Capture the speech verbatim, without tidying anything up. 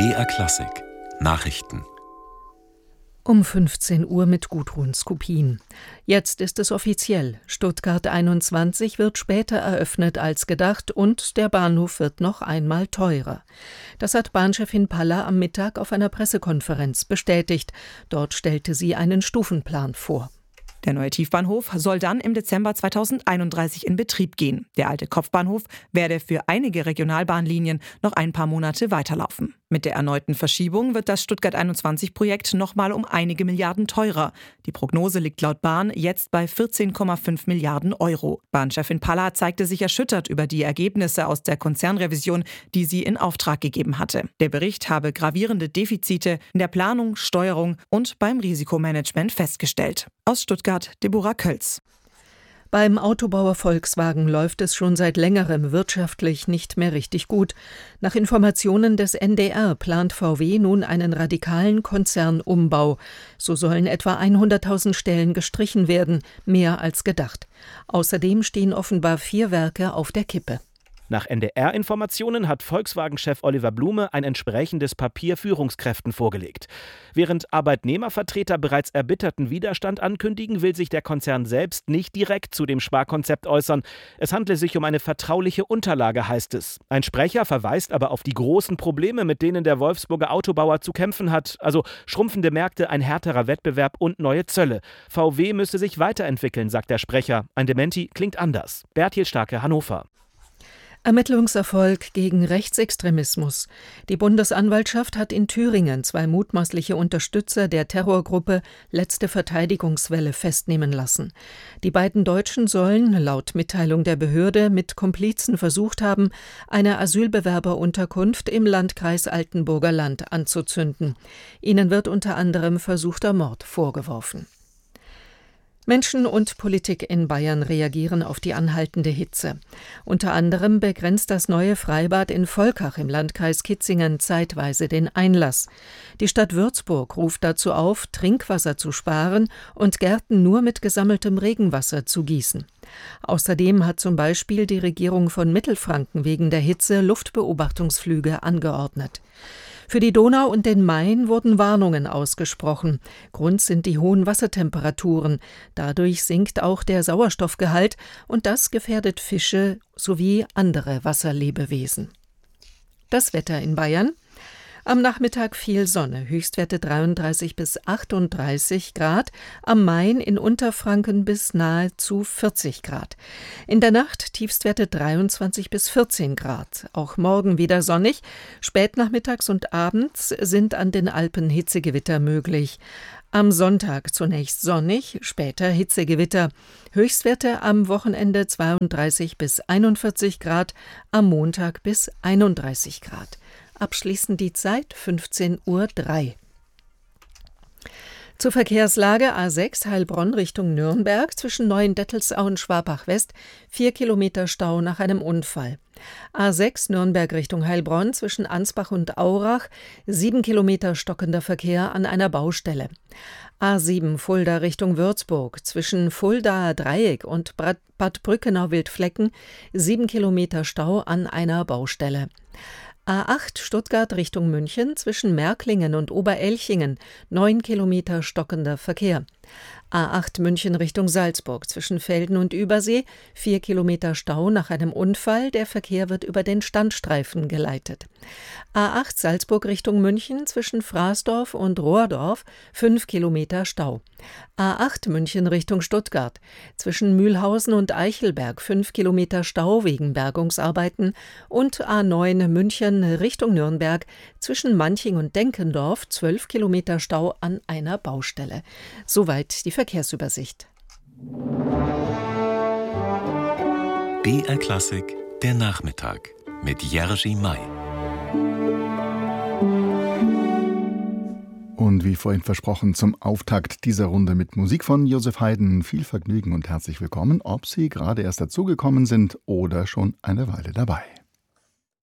B R Klassik Nachrichten. Um fünfzehn Uhr mit Gudrun Skupin. Jetzt ist es offiziell. Stuttgart einundzwanzig wird später eröffnet als gedacht und der Bahnhof wird noch einmal teurer. Das hat Bahnchefin Palla am Mittag auf einer Pressekonferenz bestätigt. Dort stellte sie einen Stufenplan vor. Der neue Tiefbahnhof soll dann im Dezember zweitausendeinunddreißig in Betrieb gehen. Der alte Kopfbahnhof werde für einige Regionalbahnlinien noch ein paar Monate weiterlaufen. Mit der erneuten Verschiebung wird das Stuttgart einundzwanzig-Projekt nochmal um einige Milliarden teurer. Die Prognose liegt laut Bahn jetzt bei vierzehn Komma fünf Milliarden Euro. Bahnchefin Palla zeigte sich erschüttert über die Ergebnisse aus der Konzernrevision, die sie in Auftrag gegeben hatte. Der Bericht habe gravierende Defizite in der Planung, Steuerung und beim Risikomanagement festgestellt. Aus Stuttgart Deborah Kölz. Beim Autobauer Volkswagen läuft es schon seit längerem wirtschaftlich nicht mehr richtig gut. Nach Informationen des N D R plant V W nun einen radikalen Konzernumbau. So sollen etwa hunderttausend Stellen gestrichen werden, mehr als gedacht. Außerdem stehen offenbar vier Werke auf der Kippe. Nach N D R-Informationen hat Volkswagen-Chef Oliver Blume ein entsprechendes Papier Führungskräften vorgelegt. Während Arbeitnehmervertreter bereits erbitterten Widerstand ankündigen, will sich der Konzern selbst nicht direkt zu dem Sparkonzept äußern. Es handle sich um eine vertrauliche Unterlage, heißt es. Ein Sprecher verweist aber auf die großen Probleme, mit denen der Wolfsburger Autobauer zu kämpfen hat. Also schrumpfende Märkte, ein härterer Wettbewerb und neue Zölle. V W müsse sich weiterentwickeln, sagt der Sprecher. Ein Dementi klingt anders. Berthild Starke, Hannover. Ermittlungserfolg gegen Rechtsextremismus. Die Bundesanwaltschaft hat in Thüringen zwei mutmaßliche Unterstützer der Terrorgruppe Letzte Verteidigungswelle festnehmen lassen. Die beiden Deutschen sollen, laut Mitteilung der Behörde, mit Komplizen versucht haben, eine Asylbewerberunterkunft im Landkreis Altenburger Land anzuzünden. Ihnen wird unter anderem versuchter Mord vorgeworfen. Menschen und Politik in Bayern reagieren auf die anhaltende Hitze. Unter anderem begrenzt das neue Freibad in Volkach im Landkreis Kitzingen zeitweise den Einlass. Die Stadt Würzburg ruft dazu auf, Trinkwasser zu sparen und Gärten nur mit gesammeltem Regenwasser zu gießen. Außerdem hat zum Beispiel die Regierung von Mittelfranken wegen der Hitze Luftbeobachtungsflüge angeordnet. Für die Donau und den Main wurden Warnungen ausgesprochen. Grund sind die hohen Wassertemperaturen. Dadurch sinkt auch der Sauerstoffgehalt und das gefährdet Fische sowie andere Wasserlebewesen. Das Wetter in Bayern. Am Nachmittag viel Sonne, Höchstwerte dreiunddreißig bis achtunddreißig Grad, am Main in Unterfranken bis nahezu vierzig Grad. In der Nacht Tiefstwerte dreiundzwanzig bis vierzehn Grad. Auch morgen wieder sonnig, spätnachmittags und abends sind an den Alpen Hitzegewitter möglich. Am Sonntag zunächst sonnig, später Hitzegewitter. Höchstwerte am Wochenende zweiunddreißig bis einundvierzig Grad, am Montag bis einunddreißig Grad. Abschließend die Zeit fünfzehn Uhr drei. Zur Verkehrslage A sechs Heilbronn Richtung Nürnberg zwischen Neuendettelsau und Schwabach-West, vier Kilometer Stau nach einem Unfall. A sechs Nürnberg Richtung Heilbronn zwischen Ansbach und Aurach, sieben Kilometer stockender Verkehr an einer Baustelle. A sieben Fulda Richtung Würzburg zwischen Fuldaer Dreieck und Bad Brückenau-Wildflecken, sieben Kilometer Stau an einer Baustelle. A acht Stuttgart Richtung München zwischen Märklingen und Oberelchingen, neun Kilometer stockender Verkehr. A acht München Richtung Salzburg zwischen Velden und Übersee, vier Kilometer Stau nach einem Unfall, der Verkehr wird über den Standstreifen geleitet. A acht Salzburg Richtung München zwischen Fraßdorf und Rohrdorf, fünf Kilometer Stau. A acht München Richtung Stuttgart zwischen Mühlhausen und Eichelberg, fünf Kilometer Stau wegen Bergungsarbeiten und A neun München Richtung Nürnberg zwischen Manching und Denkendorf, zwölf Kilometer Stau an einer Baustelle. Soweit die Verkehrsübersicht. B R Klassik, der Nachmittag mit Jerzy May. Und wie vorhin versprochen, zum Auftakt dieser Runde mit Musik von Joseph Haydn. Viel Vergnügen und herzlich willkommen, ob Sie gerade erst dazugekommen sind oder schon eine Weile dabei.